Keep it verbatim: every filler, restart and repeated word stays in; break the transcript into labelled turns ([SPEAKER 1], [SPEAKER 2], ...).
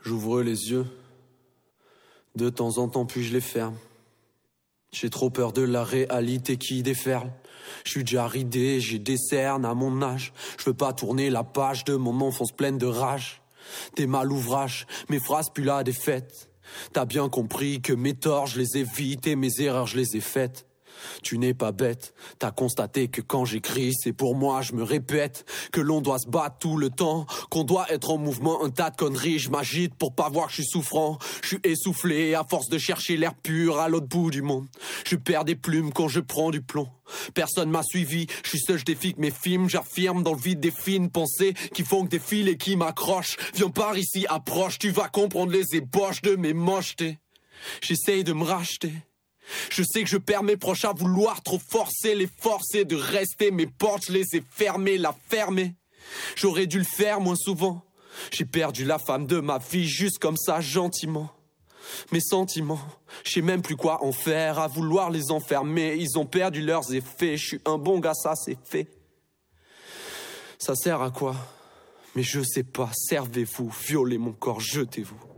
[SPEAKER 1] J'ouvre les yeux, de temps en temps puis je les ferme. J'ai trop peur de la réalité qui déferle. Je suis déjà ridé, j'ai des cernes à mon âge. Je veux pas tourner la page de mon enfance pleine de rage. Des mal ouvrages, mes phrases puent la défaite. T'as bien compris que mes torts je les évite et mes erreurs je les ai faites. Tu n'es pas bête, t'as constaté que quand j'écris, c'est pour moi, je me répète que l'on doit se battre tout le temps, qu'on doit être en mouvement, un tas de conneries, je m'agite pour pas voir que je suis souffrant. Je suis essoufflé à force de chercher l'air pur à l'autre bout du monde. Je perds des plumes quand je prends du plomb. Personne m'a suivi, je suis seul, je défie que mes films, j'affirme dans le vide des fines pensées qui font que des fils et qui m'accrochent. Viens par ici, approche, tu vas comprendre les ébauches de mes mochetés. J'essaye de me racheter. Je sais que je perds mes proches à vouloir trop forcer les forcer de rester. Mes portes, je les ai fermées, la fermer. J'aurais dû le faire moins souvent. J'ai perdu la femme de ma vie juste comme ça, gentiment. Mes sentiments, je sais même plus quoi en faire. À vouloir les enfermer, ils ont perdu leurs effets. Je suis un bon gars, ça c'est fait. Ça sert à quoi? Mais je sais pas, servez-vous, violez mon corps, jetez-vous.